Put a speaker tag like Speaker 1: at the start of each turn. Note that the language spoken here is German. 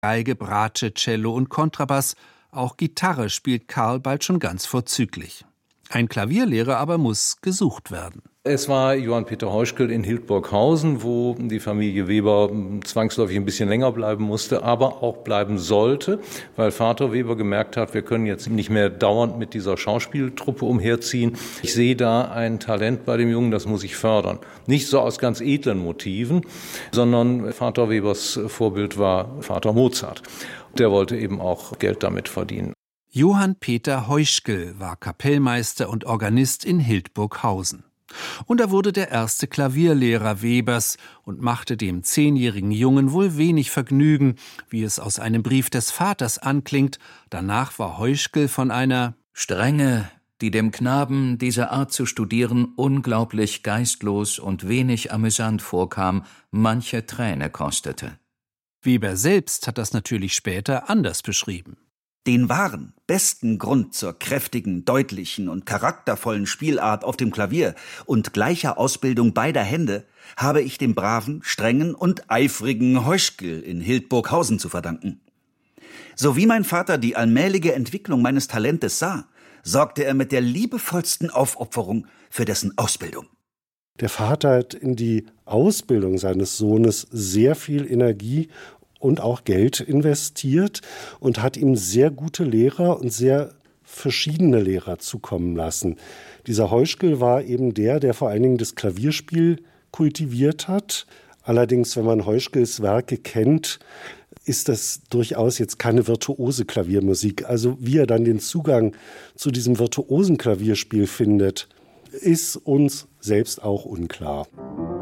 Speaker 1: Geige, Bratsche, Cello und Kontrabass. Auch Gitarre spielt Karl bald schon ganz vorzüglich. Ein Klavierlehrer aber muss gesucht werden.
Speaker 2: Es war Johann Peter Heuschkel in Hildburghausen, wo die Familie Weber zwangsläufig ein bisschen länger bleiben musste, aber auch bleiben sollte, weil Vater Weber gemerkt hat, wir können jetzt nicht mehr dauernd mit dieser Schauspieltruppe umherziehen. Ich sehe da ein Talent bei dem Jungen, das muss ich fördern. Nicht so aus ganz edlen Motiven, sondern Vater Webers Vorbild war Vater Mozart. Der wollte eben auch Geld damit verdienen.
Speaker 1: Johann Peter Heuschkel war Kapellmeister und Organist in Hildburghausen. Und er wurde der erste Klavierlehrer Webers und machte dem 10-jährigen Jungen wohl wenig Vergnügen, wie es aus einem Brief des Vaters anklingt. Danach war Heuschkel von einer
Speaker 3: Strenge, die dem Knaben diese Art zu studieren unglaublich geistlos und wenig amüsant vorkam, manche Träne kostete.
Speaker 1: Weber selbst hat das natürlich später anders beschrieben.
Speaker 4: Den wahren, besten Grund zur kräftigen, deutlichen und charaktervollen Spielart auf dem Klavier und gleicher Ausbildung beider Hände habe ich dem braven, strengen und eifrigen Heuschkel in Hildburghausen zu verdanken. So wie mein Vater die allmähliche Entwicklung meines Talentes sah, sorgte er mit der liebevollsten Aufopferung für dessen Ausbildung.
Speaker 5: Der Vater hat in die Ausbildung seines Sohnes sehr viel Energie und auch Geld investiert und hat ihm sehr gute Lehrer und sehr verschiedene Lehrer zukommen lassen. Dieser Heuschkel war eben der vor allen Dingen das Klavierspiel kultiviert hat. Allerdings, wenn man Heuschkels Werke kennt, ist das durchaus jetzt keine virtuose Klaviermusik. Also wie er dann den Zugang zu diesem virtuosen Klavierspiel findet, ist uns selbst auch unklar.